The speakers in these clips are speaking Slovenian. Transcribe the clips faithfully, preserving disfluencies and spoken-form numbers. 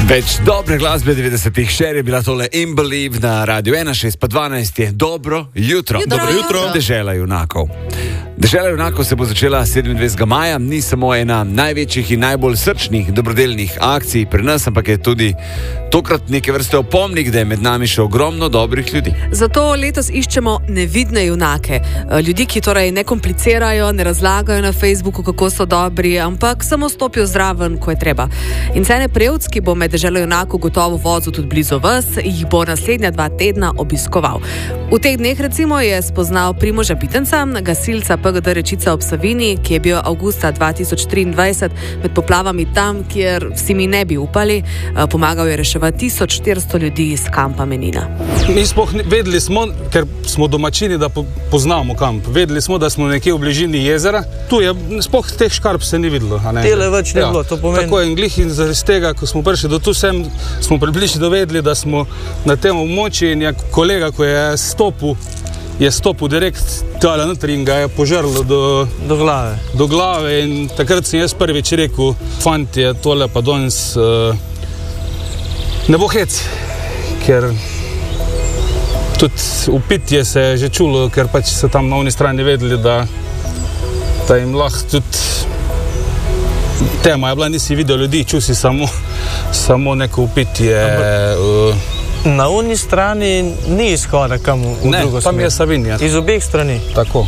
Več dobre glasbe devetdesetih, še je bila tole In Believe na Radio ena šest pa dvanajst je dobro jutro. jutro. Dobro jutro. Dežela junakov. Dežela junakov se bo začela sedemindvajsetega maja, ni samo ena največjih in najbolj srčnih dobrodelnih akcij pri nas, ampak je tudi tokrat neke vrste opomnik, da je med nami še ogromno dobrih ljudi. Zato letos iščemo nevidne junake. Ljudi, ki torej ne komplicirajo, ne razlagajo na Facebooku, kako so dobri, ampak samo stopijo zraven, ko je treba. In Cene Prevc, ki bo med Deželo junakov gotovo vozil tudi blizu vas, jih bo naslednja dva tedna obiskoval. V teh dneh recimo je spoznal Primoža Bitenca, gasilca P G D Rečica ob Savinji, ki je bil avgusta dva tisoč triindvajset med poplavami tam, kjer vsi mi ne bi upali. Pomagal je reševati tisoč štiristo ljudi iz kampa Menina. Mi smo vedeli smo, ker smo domačini, da po, poznamo kamp. Vedeli smo, da smo nekje v bližini jezera. Tu je, spoh teh škarp se ni videlo. Tele več ne ja. bilo, to pomeni. Tako je in glih in zaradi tega, ko smo prišli do tu sem, smo približno dovedeli, da smo na tem območju in je kolega, ko je stopil, je stopil direkt tale notri in ga je požrlo do, do glave. Do glave in takrat sem jaz prvič rekel, fantje, tole pa danes uh, ne bo hec, ker tudi upitje se je že čulo, ker pač so tam na oni strani vedeli, da, da jim lahko tudi tema je bila, nisi videl ljudi, čul si samo, samo neko upitje. Uh, Na oni strani ni izhoda kam v ne, drugo smer. Ne, tam je Savinja. Iz obeh strani. Tako.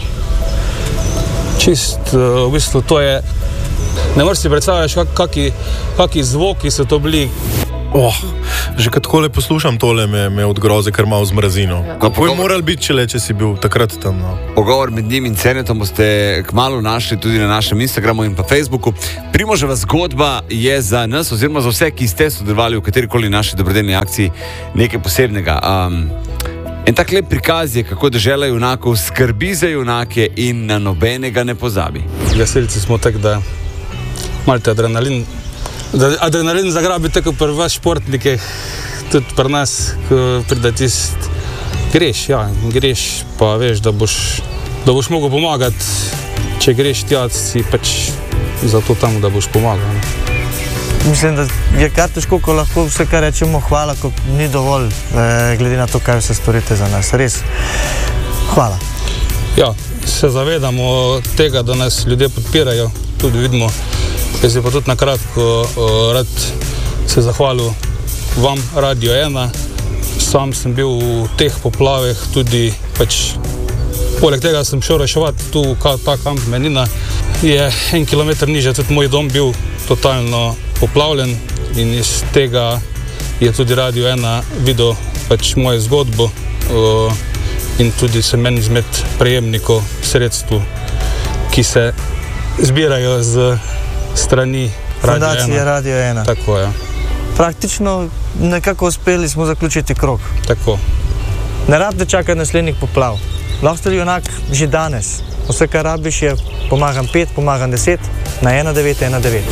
Čist, uh, v bistvu to je, ne moreš si predstavljati, kak, kaki, kaki zvoki so to bili. Oh, že kad takole poslušam tole, me, me od groze kar malo zmrazino. Ja. Kako je moral biti čele, če si bil takrat tam? No? Pogovor med njim in Cenetom boste kmalu našli tudi na našem Instagramu in pa Facebooku. Primoževa zgodba je za nas, oziroma za vse, ki ste sodelovali v katerikoli naši dobrodelni akciji, nekaj posebnega. Um, en tak lep prikaz je, kako Dežela junakov skrbi za junake in na nobenega ne pozabi. Gasilci smo tak, da malce adrenalin Da adrenalin zagrabi tako pri vas športnike, tudi pri nas, ko pride tist, greš, ja, greš, pa veš, da boš, da boš mogel pomagati, če greš tja, si pač zato tam, da boš pomagal. Ne. Mislim, da je kar težko, ko lahko vse, kar rečemo, hvala, ko ni dovolj, eh, glede na to, kaj se storite za nas. Res, hvala. Ja, se zavedamo tega, da nas ljudje podpirajo, tudi vidimo. Jaz bi pa tudi nakratko uh, rad se zahvalil vam, Radio ena. Sam sem bil v teh poplavah tudi, pač, poleg tega sem šel reševati tu, ta kamp Menina. Je en kilometer niže, tudi moj dom bil totalno poplavljen in iz tega je tudi Radio ena videl pač mojo zgodbo uh, in tudi sem en izmed prejemnikov sredstv, ki se zbirajo z strani Fundacije Radio ena. Tako je. Praktično nekako uspeli smo zaključiti krog. Tako. Ne rabite čakati naslednjih poplav. Lahko ste junak že danes. Vse, kar rabiš, je pomagam pet, pomagam deset na ena devet ena devet.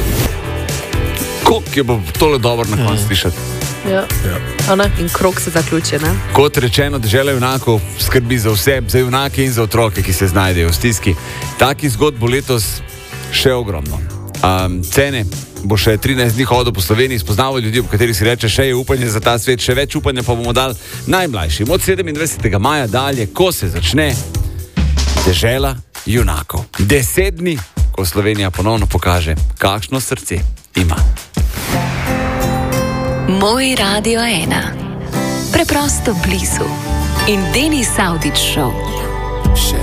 Koliko je bo tole dobro na koncu slišati? Ja. Ja. Ne? In krog se zaključi, ne? Kot rečeno, Dežela junakov skrbi za vse, za junake in za otroke, ki se znajdejo v stiski. Takih zgodb bo letos še ogromno. Um, Cene bo še trinajst dni hodil po Sloveniji, spoznaval ljudi, v katerih si reče, še je upanje za ta svet, še več upanja pa bomo dali najmlajšim. Od sedemindvajsetega maja dalje, ko se začne Dežela junakov. Deset dni, ko Slovenija ponovno pokaže, kakšno srce ima. Moj Radio ena. Preprosto blizu. In Denis Avdić Show.